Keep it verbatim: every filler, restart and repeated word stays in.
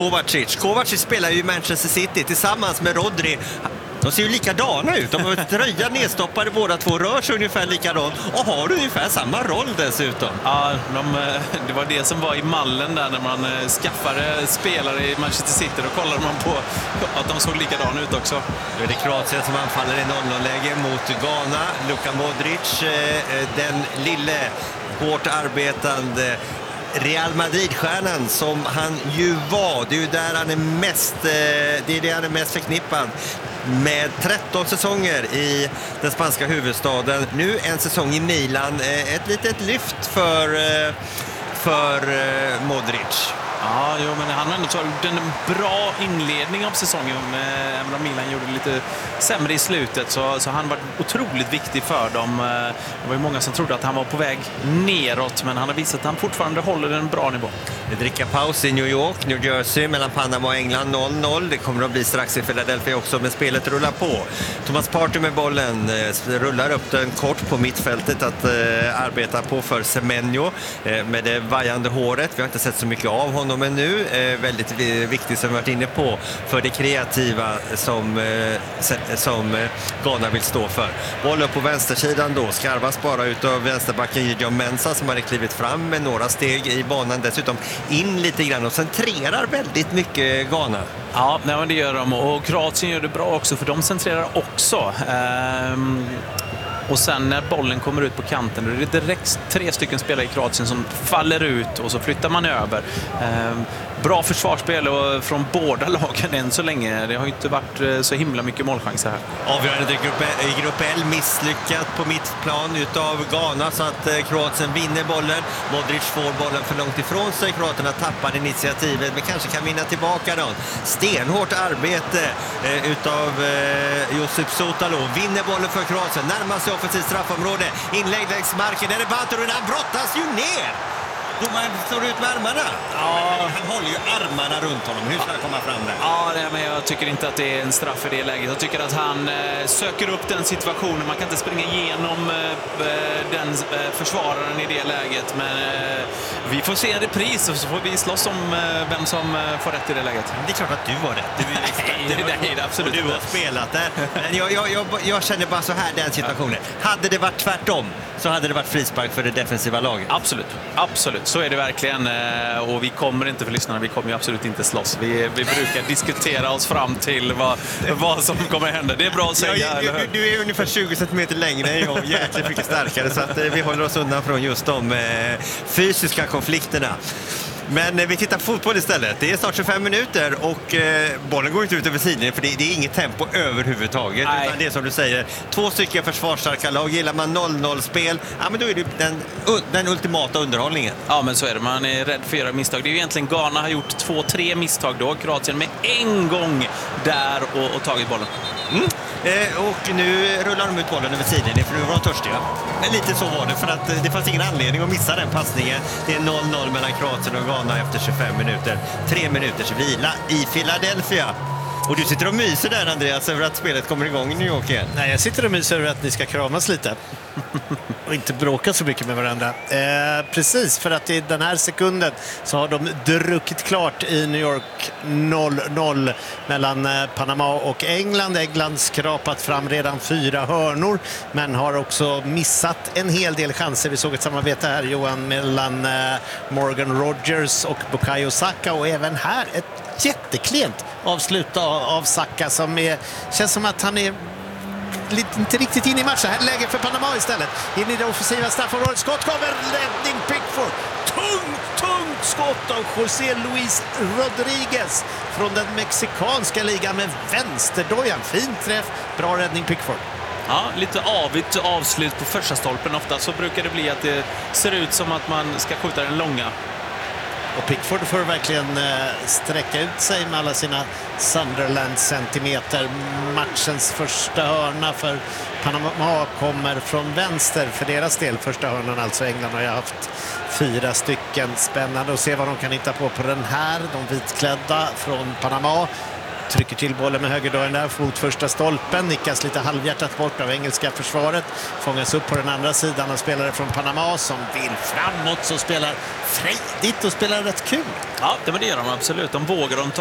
Kovacic. Kovacic spelar ju i Manchester City tillsammans med Rodri. De ser ju likadana ut. De har tröja nedstoppade båda två, rör sig ungefär likadant och har ungefär samma roll dessutom. Ja, de, det var det som var i mallen där när man skaffade spelare i Manchester City. Då kollade man på att de såg likadana ut också. Nu är det Kroatien som anfaller i noll noll-läge mot Ghana. Luka Modric, den lille hårt arbetande Real Madrid-stjärnan som han ju var. Det är ju där han är mest, det är det han är mest förknippad med. Tretton säsonger i den spanska huvudstaden. Nu en säsong i Milan. Ett litet lyft för, för Modric. Ja, jo, men han har ändå tagit en bra inledning av säsongen. Även om Milan gjorde lite sämre i slutet så, så han var otroligt viktig för dem. Det var ju många som trodde att han var på väg neråt, men han har visat att han fortfarande håller en bra nivå. Det dricker paus i New York, New Jersey mellan Panama och England noll noll. Det kommer att bli strax i Philadelphia också, men spelet rullar på. Thomas Partey med bollen rullar upp den kort på mittfältet att eh, arbeta på för Semenyo eh, med det vajande håret. Vi har inte sett så mycket av honom men nu är väldigt viktigt som vi varit inne på för det kreativa som, som Ghana vill stå för. Boll upp på vänstersidan då, skarvas bara utav vänsterbacken Gideon Mensah som hade klivit fram med några steg i banan, dessutom in lite grann och centrerar väldigt mycket Ghana. Ja, nej, det gör de och Kroatien gör det bra också för de centrerar också. Ehm... Och sen när bollen kommer ut på kanten då är det direkt tre stycken spelare i Kroatien som faller ut och så flyttar man över. Ehm, bra försvarsspel och från båda lagen än så länge. Det har ju inte varit så himla mycket målchanser här. Avgörande i grupp L misslyckat på mittplan utav Ghana så att Kroatien vinner bollen. Modric får bollen för långt ifrån sig. Kroaterna tappar initiativet men kanske kan vinna tillbaka då. Stenhårt arbete eh, utav eh, Josip Sotalo. Vinner bollen för Kroatien. Närmar sig offensivt straffområde. Inlägg längs marken. Där är Bantorun. Han brottas ju ner. Domaren står ut med armarna. Ja. Han håller ju armarna runt honom. Hur ska han komma fram där? Ja, det, men jag tycker inte att det är en straff i det läget. Jag tycker att han eh, söker upp den situationen. Man kan inte springa igenom eh, den eh, försvararen i det läget. Men eh, vi får se en repris och så får vi slåss om eh, vem som eh, får rätt i det läget. Det är klart att du var rätt. Du är nej, det, nej, det är absolut och du har spelat där. Men jag, jag, jag, jag känner bara så här den situationen. Hade det varit tvärtom så hade det varit frispark för det defensiva laget. Absolut, absolut. Så är det verkligen. Och vi kommer inte för lyssnarna, vi kommer ju absolut inte slåss. Vi, vi brukar diskutera oss fram till vad, vad som kommer hända. Det är bra att säga. Ja, du, du är ungefär tjugo centimeter längre än jag, jäkligt mycket starkare. Så att vi håller oss undan från just de eh, fysiska konflikterna. Men vi tittar på fotboll istället. Det är snart tjugofem minuter och eh, bollen går inte ut över sidlinjen för det, det är inget tempo överhuvudtaget. Nej. Utan det är som du säger, två stycken försvarsstarka lag. Gillar man noll noll-spel, ja men då är det den, den ultimata underhållningen. Ja men så är det, man är rädd för att göra misstag. Det är ju egentligen Ghana har gjort två, tre misstag då. Kroatien med en gång där och, och tagit bollen. Mm. Eh, och nu rullar de ut bollen över sidlinjen för nu var de törstiga. Men lite så var det för att det fanns ingen anledning att missa den passningen. Det är noll noll mellan Kroatien och Ghana efter tjugofem minuter. Tre minuters vila i Philadelphia. Och du sitter och myser där Andreas över att spelet kommer igång i New York igen. Nej, jag sitter och myser över att ni ska kramas lite. Och inte bråka så mycket med varandra. Eh, precis, för att i den här sekunden så har de druckit klart i New York noll noll mellan eh, Panama och England. England skrapat fram redan fyra hörnor men har också missat en hel del chanser. Vi såg ett samarbete här, Johan, mellan eh, Morgan Rogers och Bukayo Saka och även här ett jätteklent avslut av, av Saka som är, känns som att han är lite, inte riktigt in i matchen. Här läge för Panama istället. In i det offensiva straffområdet. Skott kommer. Räddning Pickford. Tungt, tungt skott av José Luis Rodriguez från den mexikanska ligan med vänsterdojan. Fin träff. Bra räddning Pickford. Ja, lite avigt avslut på första stolpen. Ofta så brukar det bli att det ser ut som att man ska skjuta den långa. Och Pickford får verkligen eh, sträcka ut sig med alla sina Sunderland-centimeter. Matchens första hörna för Panama kommer från vänster för deras del. Första hörnan alltså. England har ju haft fyra stycken. Spännande att se vad de kan hitta på på den här. De vitklädda från Panama trycker till bollen med högerdörren där, fot första stolpen, nickas lite halvhjärtat bort av engelska försvaret, fångas upp på den andra sidan av spelare från Panama som vill framåt, så spelar frejdigt och spelar rätt kul. Ja, det, men det gör de absolut. De vågar de ta